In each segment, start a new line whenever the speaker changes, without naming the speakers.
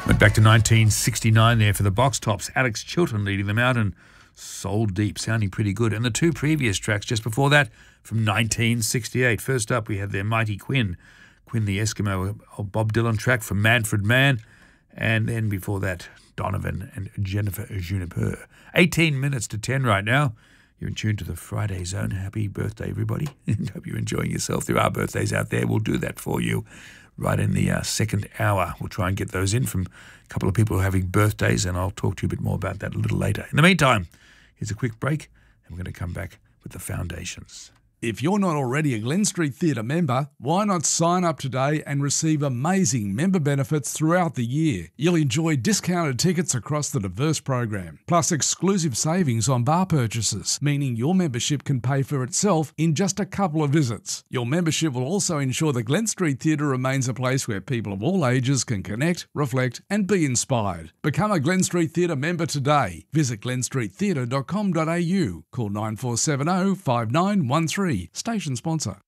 Went back to 1969 there for the Box Tops. Alex Chilton leading them out and Soul Deep sounding pretty good. And the two previous tracks just before that from 1968. First up, we had their Mighty Quinn the Eskimo, a Bob Dylan track from Manfred Mann. And then before that, Donovan and Jennifer Juniper. 18 minutes to 10 right now. You're in tune to the Friday Zone. Happy birthday, everybody. Hope you're enjoying yourself. There are birthdays out there. We'll do that for you right in the second hour. We'll try and get those in from a couple of people who are having birthdays, and I'll talk to you a bit more about that a little later. In the meantime, here's a quick break, and we're going to come back with the foundations.
If you're not already a Glen Street Theatre member, why not sign up today and receive amazing member benefits throughout the year? You'll enjoy discounted tickets across the diverse program, plus exclusive savings on bar purchases, meaning your membership can pay for itself in just a couple of visits. Your membership will also ensure the Glen Street Theatre remains a place where people of all ages can connect, reflect and be inspired. Become a Glen Street Theatre member today. Visit glenstreettheatre.com.au. Call 9470 5913. Station sponsor.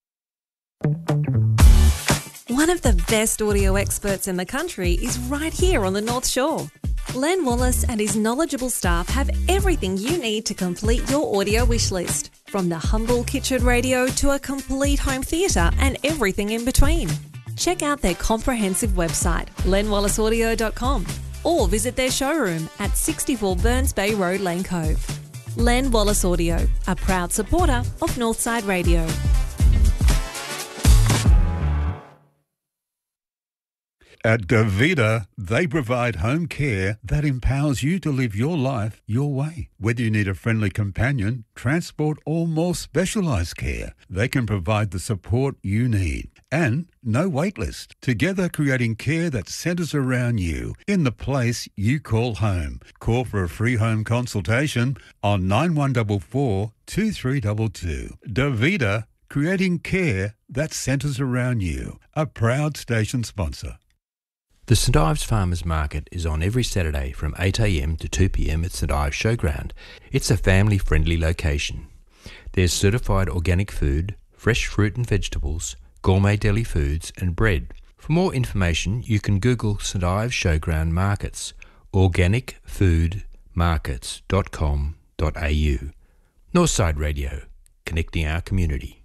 One of the best audio experts in the country is right here on the North Shore. Len Wallace and his knowledgeable staff have everything you need to complete your audio wish list, from the humble kitchen radio to a complete home theatre and everything in between. Check out their comprehensive website, lenwallaceaudio.com, or visit their showroom at 64 Burns Bay Road, Lane Cove. Len Wallace Audio, a proud supporter of Northside Radio.
At Davida, they provide home care that empowers you to live your life your way. Whether you need a friendly companion, transport or more specialised care, they can provide the support you need. And no wait list. Together creating care that centres around you in the place you call home. Call for a free home consultation on 9144 2322. Davida, creating care that centres around you. A proud station sponsor.
The St Ives Farmers Market is on every Saturday from 8am to 2pm at St Ives Showground. It's a family-friendly location. There's certified organic food, fresh fruit and vegetables, gourmet deli foods and bread. For more information, you can Google St Ives Showground Markets, organicfoodmarkets.com.au. Northside Radio, connecting our community.